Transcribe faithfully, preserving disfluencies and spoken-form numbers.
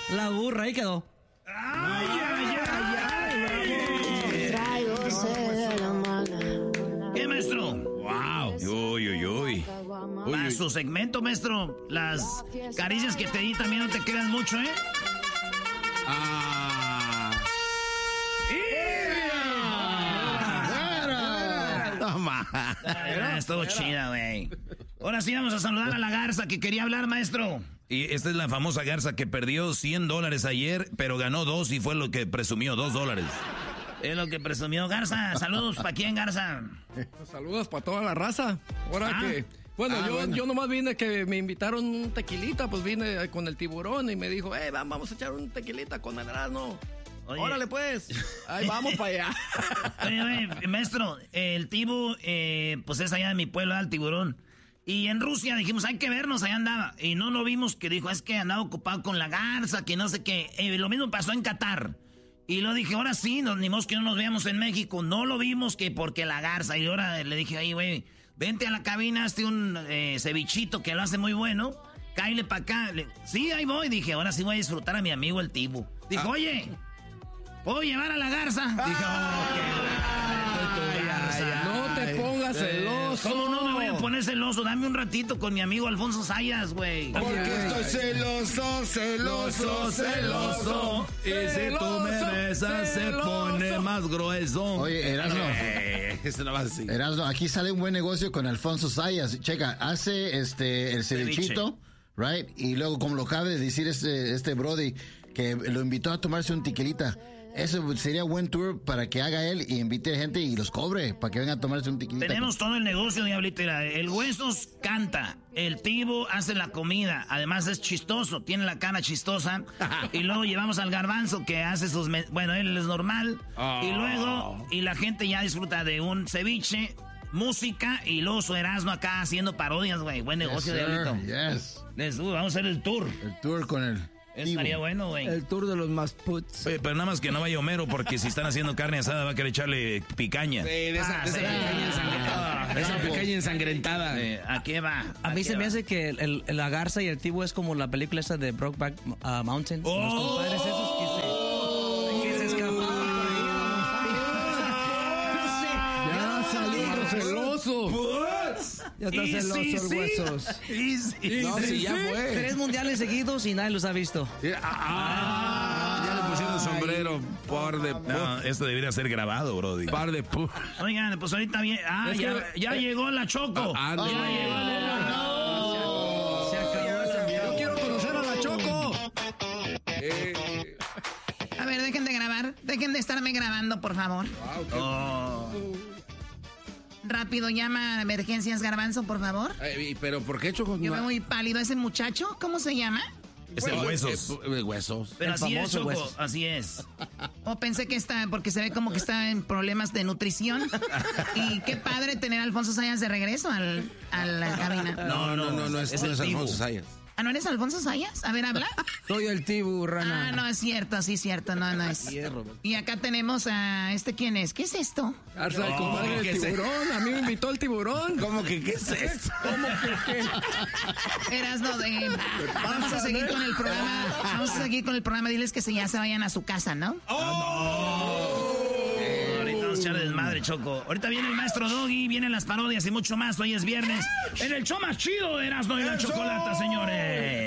La burra, ahí quedó. ¡Ay, ay, ay! ay. ¿Qué, maestro? ¡Wow! Uy, uy, uy. Para su segmento, maestro, las caricias que te di también no te quedan mucho, ¿eh? ¡Ah! Toma. Ah, estuvo chida, güey. Ahora sí vamos a saludar a la garza que quería hablar, maestro. Y esta es la famosa garza que perdió cien dólares ayer, pero ganó dos y fue lo que presumió, dos dólares. Es lo que presumió Garza. Saludos, ¿para quién, Garza? Saludos para toda la raza. Ahora Ah. que... Bueno, Ah, yo, bueno. yo nomás vine que me invitaron un tequilita, pues vine con el tiburón y me dijo, eh, vamos a echar un tequilita con el Erasmo. Oye. Órale, pues. Ahí vamos para allá. Oye, oye, maestro, el tibu, eh, pues es allá de mi pueblo, el tiburón. Y en Rusia dijimos, hay que vernos, allá andaba. Y no lo vimos, que dijo, es que andaba ocupado con la garza, que no sé qué. Eh, lo mismo pasó en Qatar. Y lo dije, ahora sí, no, ni modo que no nos veamos en México. No lo vimos que porque la garza. Y ahora le dije, ay, güey, vente a la cabina, hazte un eh, cevichito que lo hace muy bueno. Cáile para acá. Le, sí, ahí voy. Dije, ahora sí voy a disfrutar a mi amigo el tibu. Dijo, Ah. oye, ¿puedo llevar a la garza? Dije, oh, qué garza. No te pongas celoso. ¿Cómo no me voy a poner celoso? Dame un ratito con mi amigo Alfonso Sayas, güey. Porque estoy celoso, celoso, celoso. Y si tú me besas se pone más grueso. Oye, Erasmo. Eh, eso no va así. Erasmo, aquí sale un buen negocio con Alfonso Sayas. Checa, hace este el cevichito, right? Y luego, como lo acaba de decir este, este Brody, que lo invitó a tomarse un tequilita. Eso sería buen tour para que haga él y invite gente y los cobre para que vengan a tomarse un tequilita. Tenemos todo el negocio, diablito. Mira, el Huesos canta, el Tibo hace la comida, además es chistoso, tiene la cara chistosa. Y luego llevamos al Garbanzo que hace sus... me- Bueno, él es normal. Oh. Y luego, y la gente ya disfruta de un ceviche, música y luego su Erasmo acá haciendo parodias, güey. Buen negocio, Yes, sir. diablito. Yes. Les- uh, vamos a hacer el tour. El tour con el Eso estaría bueno, güey. El tour de los más puts. Oye, pero nada más que no vaya Homero, porque si están haciendo carne asada va a querer echarle picaña. Sí, de esa, Ah, de esa sí. picaña ensangrentada. De esa picaña ensangrentada. Eh, ¿A qué va? A mí qué se me va? hace que el, el- la garza y el tibu es como la película esa de Brokeback uh, Mountain. Oh. Los compadres esos que se, que se escapaban por ahí. Ya salió celoso. Ya está Y celoso sí, el sí. huesos. Y sí. No, sí, ya fue. Tres mundiales seguidos y nadie los ha visto. Ah, ya le pusieron sombrero. Par de pu. No, esto debería ser grabado, Brody. Par de pu. Oigan, pues ahorita bien. Ah, Es ya, que- ya eh, llegó la Choco. Ah, ah, ya no. llegó la Se acabó ese video. Yo quiero conocer a la Choco. Eh, A ver, dejen de grabar. Dejen de estarme grabando, por favor. Oh. Rápido, llama a emergencias Garbanzo, por favor. eh, pero ¿por qué, Choco? Yo veo muy pálido. ¿Ese muchacho? ¿Cómo se llama? Es el huesos. Eh, eh, huesos. Pero El así es, famoso Choco. Huesos. Así es. O pensé que está, porque se ve como que está en problemas de nutrición. Y qué padre tener a Alfonso Sayas de regreso al, a la cabina. No, no, no, no es, no el es Tibu. Alfonso Sayas. Ah, ¿no eres Alfonso Sayas? A ver, habla. Soy el tibu, rana. Ah, no, es cierto, sí, cierto, no, no es. Y acá tenemos a este, ¿quién es? ¿Qué es esto? Garza, el No, compadre ¿qué del es tiburón. A mí me invitó el tiburón. ¿Cómo que qué es esto? ¿Cómo que qué? Eras no de. Vamos a seguir con el programa. Vamos a seguir con el programa. Diles que se, ya se vayan a su casa, ¿no? Eh, ahorita vamos a echar desmadre, Choco. Ahorita viene el maestro Doggy, vienen las parodias y mucho más. Hoy es viernes. En el show más chido de Erasmo y la Chocolata, señores.